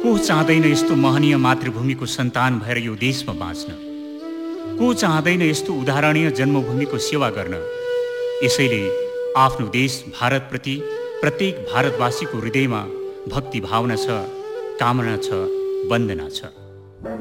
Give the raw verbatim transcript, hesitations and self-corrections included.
को चाहँदैन यस्तो महनीय मातृभूमिको सन्तान भएर यो देशमा बाँच्न? को चाहँदैन यस्तो उदाहरणीय जन्मभूमिको सेवा गर्न? यसैले आफ्नो देश भारतप्रति प्रत्येक भारतवासीको हृदयमा भक्ति भावना छ, कामना छ, वन्दना छ।